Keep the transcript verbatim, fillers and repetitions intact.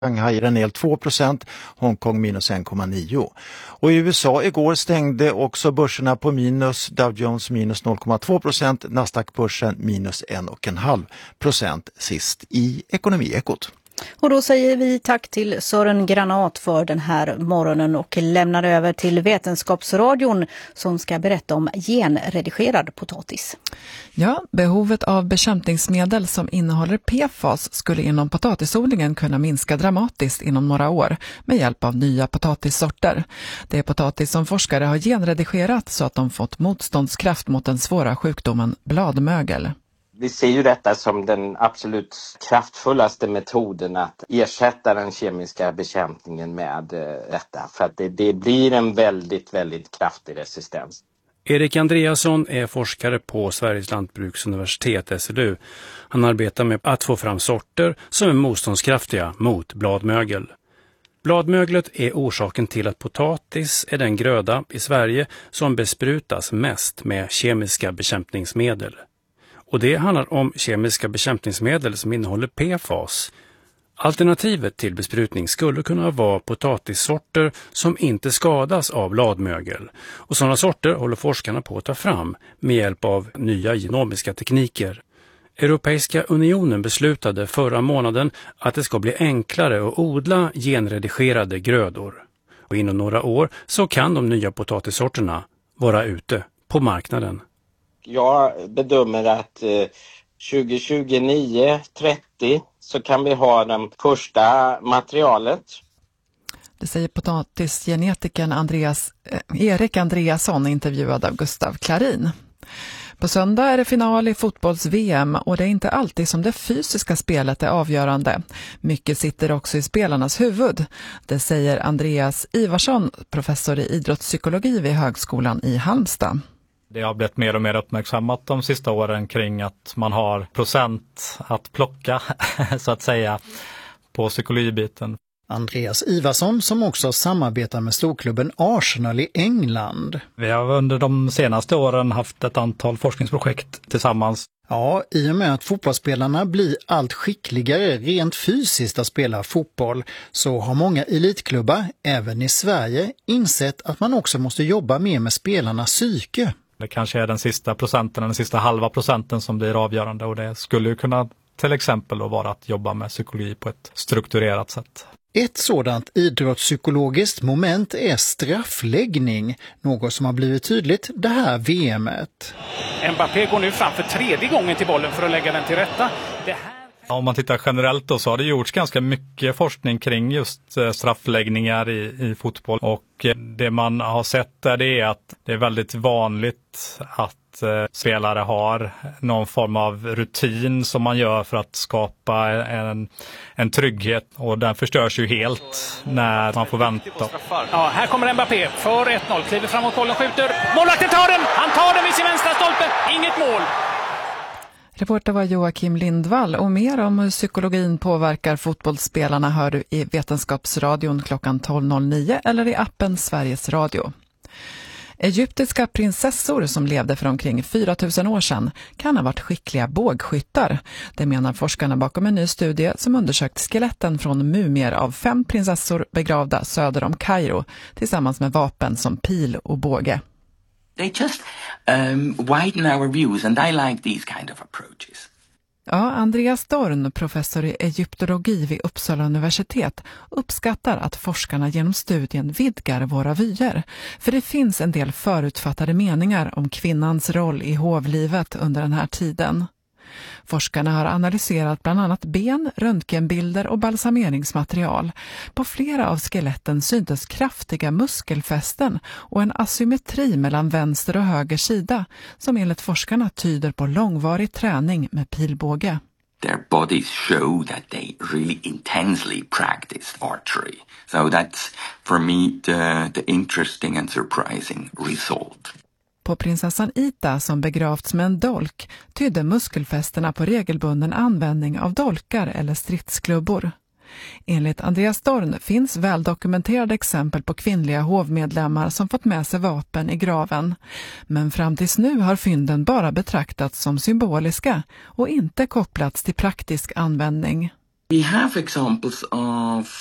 Shanghai är ner två procent, Hongkong minus en komma nio. Och i U S A igår stängde också börserna på minus, Dow Jones minus noll komma två procent, Nasdaq-börsen minus en komma fem procent sist i Ekonomiekot. Och då säger vi tack till Sören Granat för den här morgonen och lämnar över till Vetenskapsradion som ska berätta om genredigerad potatis. Ja, behovet av bekämpningsmedel som innehåller P F A S skulle inom potatisodlingen kunna minska dramatiskt inom några år med hjälp av nya potatissorter. Det är potatis som forskare har genredigerat så att de fått motståndskraft mot den svåra sjukdomen bladmögel. Vi ser ju detta som den absolut kraftfullaste metoden att ersätta den kemiska bekämpningen med detta. För att det, det blir en väldigt, väldigt kraftig resistens. Erik Andreasson är forskare på Sveriges lantbruksuniversitet S L U. Han arbetar med att få fram sorter som är motståndskraftiga mot bladmögel. Bladmöglet är orsaken till att potatis är den gröda i Sverige som besprutas mest med kemiska bekämpningsmedel. Och det handlar om kemiska bekämpningsmedel som innehåller P F A S. Alternativet till besprutning skulle kunna vara potatissorter som inte skadas av bladmögel. Och sådana sorter håller forskarna på att ta fram med hjälp av nya genomiska tekniker. Europeiska unionen beslutade förra månaden att det ska bli enklare att odla genredigerade grödor. Och inom några år så kan de nya potatissorterna vara ute på marknaden. Jag bedömer att eh, tjugo tjugonio trettio så kan vi ha det första materialet. Det säger potatisgenetikern Andreas, eh, Erik Andreasson intervjuad av Gustav Klarin. På söndag är det final i fotbolls-V M och det är inte alltid som det fysiska spelet är avgörande. Mycket sitter också i spelarnas huvud. Det säger Andreas Ivarsson, professor i idrottspsykologi vid Högskolan i Halmstad. Det har blivit mer och mer uppmärksammat de sista åren kring att man har procent att plocka så att säga på psykologibiten. Andreas Ivarsson som också samarbetar med storklubben Arsenal i England. Vi har under de senaste åren haft ett antal forskningsprojekt tillsammans. Ja, i och med att fotbollsspelarna blir allt skickligare rent fysiskt att spela fotboll så har många elitklubbar, även i Sverige, insett att man också måste jobba mer med spelarnas psyke. Det kanske är den sista procenten, den sista halva procenten som blir avgörande och det skulle ju kunna till exempel då vara att jobba med psykologi på ett strukturerat sätt. Ett sådant idrottspsykologiskt moment är straffläggning, något som har blivit tydligt det här V M-et. Mbappé går nu fram för tredje gången till bollen för att lägga den till rätta. Det här... Om man tittar generellt då så har det gjorts ganska mycket forskning kring just straffläggningar i, i fotboll. Och det man har sett där det är att det är väldigt vanligt att eh, spelare har någon form av rutin som man gör för att skapa en, en trygghet. Och den förstörs ju helt när man får vänta. Ja, här kommer Mbappé för ett noll. Kliver framåt bollen, skjuter. Målvakten tar den! Han tar den vid sin vänstra stolpe. Inget mål. Reporter var Joakim Lindvall och mer om hur psykologin påverkar fotbollsspelarna hör du i Vetenskapsradion klockan tolv noll nio eller i appen Sveriges Radio. Egyptiska prinsessor som levde för omkring fyra tusen år sedan kan ha varit skickliga bågskyttar. Det menar forskarna bakom en ny studie som undersökt skeletten från mumier av fem prinsessor begravda söder om Kairo tillsammans med vapen som pil och båge. They just um, widen our views and I like these kind of approaches. Ja, Andreas Dorn, professor i egyptologi vid Uppsala universitet, uppskattar att forskarna genom studien vidgar våra vyer. För det finns en del förutfattade meningar om kvinnans roll i hovlivet under den här tiden. Forskarna har analyserat bland annat ben, röntgenbilder och balsameringsmaterial. På flera av skeletten syntes kraftiga muskelfästen och en asymmetri mellan vänster och höger sida som enligt forskarna tyder på långvarig träning med pilbåge. Their bodies show that they really intensely practiced archery. So that's for me the, the interesting and surprising result. På prinsessan Ita som begravts med en dolk tydde muskelfästerna på regelbunden användning av dolkar eller stridsklubbor. Enligt Andreas Dorn finns väldokumenterade exempel på kvinnliga hovmedlemmar som fått med sig vapen i graven. Men fram tills nu har fynden bara betraktats som symboliska och inte kopplats till praktisk användning. We have examples of